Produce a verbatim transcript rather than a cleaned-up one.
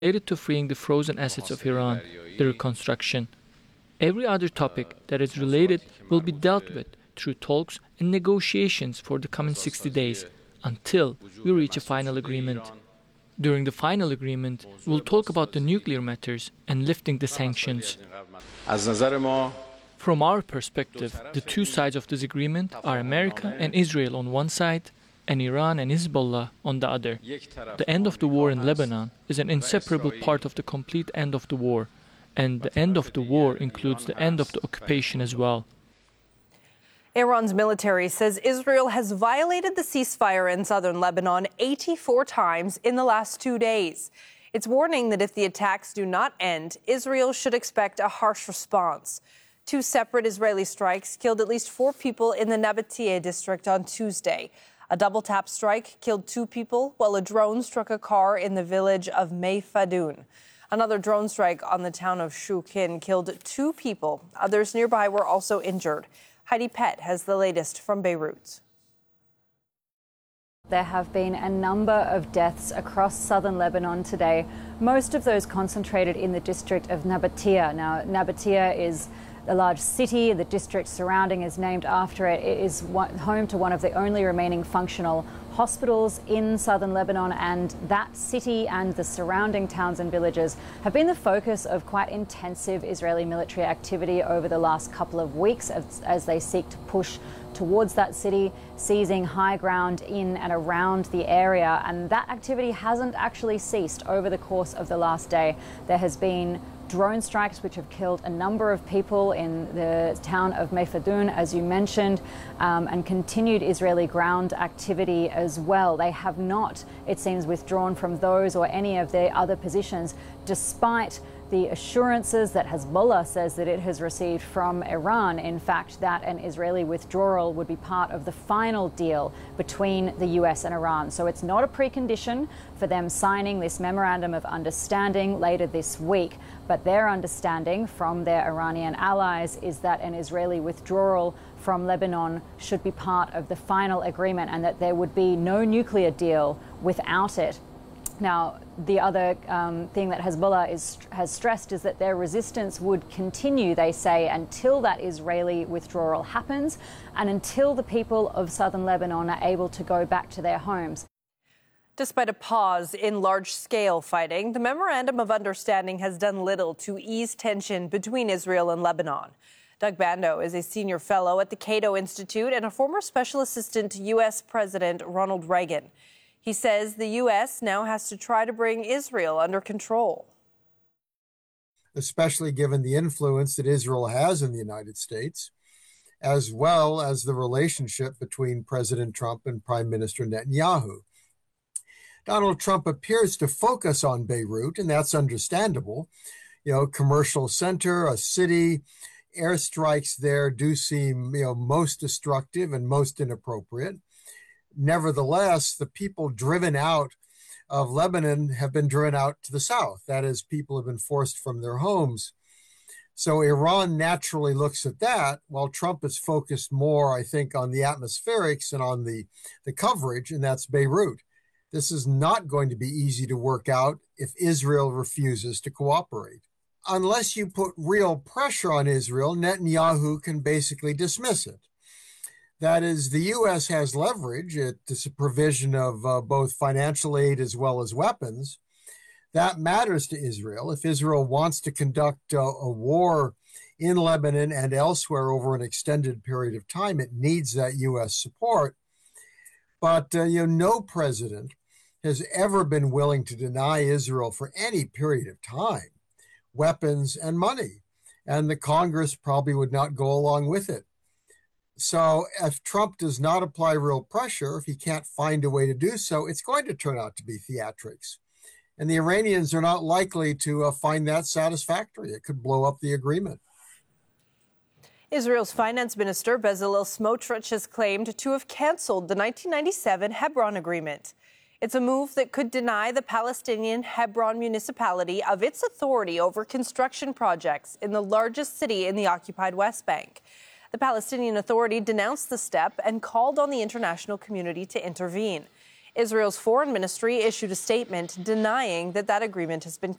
related to freeing the frozen assets of Iran, the reconstruction. Every other topic that is related will be dealt with through talks and negotiations for the coming sixty days until we reach a final agreement. During the final agreement, we'll talk about the nuclear matters and lifting the sanctions. From our perspective, the two sides of this agreement are America and Israel on one side, and Iran and Hezbollah on the other. The end of the war in Lebanon is an inseparable part of the complete end of the war, and the end of the war includes the end of the occupation as well. Iran's military says Israel has violated the ceasefire in southern Lebanon eighty-four times in the last two days. It's warning that if the attacks do not end, Israel should expect a harsh response. Two separate Israeli strikes killed at least four people in the Nabatea district on Tuesday. A double-tap strike killed two people, while a drone struck a car in the village of Mei Fadoun. Another drone strike on the town of Shukin killed two people. Others nearby were also injured. Heidi Pett has the latest from Beirut. There have been a number of deaths across southern Lebanon today, most of those concentrated in the district of Nabatea. Now, Nabatea is a large city. The district surrounding is named after it. It is one, home to one of the only remaining functional hospitals in southern Lebanon, and that city and the surrounding towns and villages have been the focus of quite intensive Israeli military activity over the last couple of weeks as, as they seek to push towards that city, seizing high ground in and around the area. And that activity hasn't actually ceased over the course of the last day. There has been drone strikes which have killed a number of people in the town of Mei Fadoun, as you mentioned, um, and continued Israeli ground activity as well. They have not, it seems, withdrawn from those or any of their other positions, despite the assurances that Hezbollah says that it has received from Iran, in fact, that an Israeli withdrawal would be part of the final deal between the U S and Iran. So it's not a precondition for them signing this memorandum of understanding later this week, but their understanding from their Iranian allies is that an Israeli withdrawal from Lebanon should be part of the final agreement and that there would be no nuclear deal without it. Now, the other um, thing that Hezbollah is, has stressed is that their resistance would continue, they say, until that Israeli withdrawal happens and until the people of southern Lebanon are able to go back to their homes. Despite a pause in large-scale fighting, the Memorandum of Understanding has done little to ease tension between Israel and Lebanon. Doug Bando is a senior fellow at the Cato Institute and a former special assistant to U S President Ronald Reagan. He says the U S now has to try to bring Israel under control. Especially given the influence that Israel has in the United States, as well as the relationship between President Trump and Prime Minister Netanyahu. Donald Trump appears to focus on Beirut, and that's understandable. You know, commercial center, a city, airstrikes there do seem, you know, most destructive and most inappropriate. Nevertheless, the people driven out of Lebanon have been driven out to the south. That is, people have been forced from their homes. So Iran naturally looks at that, while Trump is focused more, I think, on the atmospherics and on the, the coverage, and that's Beirut. This is not going to be easy to work out if Israel refuses to cooperate. Unless you put real pressure on Israel, Netanyahu can basically dismiss it. That is, the U S has leverage at the provision of uh, both financial aid as well as weapons. That matters to Israel. If Israel wants to conduct uh, a war in Lebanon and elsewhere over an extended period of time, it needs that U S support. But uh, you know, no president has ever been willing to deny Israel for any period of time weapons and money, and the Congress probably would not go along with it. So if Trump does not apply real pressure, if he can't find a way to do so, it's going to turn out to be theatrics. And the Iranians are not likely to uh, find that satisfactory. It could blow up the agreement. Israel's finance minister, Bezalel Smotrich, has claimed to have canceled the nineteen ninety-seven Hebron Agreement. It's a move that could deny the Palestinian Hebron municipality of its authority over construction projects in the largest city in the occupied West Bank. The Palestinian Authority denounced the step and called on the international community to intervene. Israel's foreign ministry issued a statement denying that that agreement has been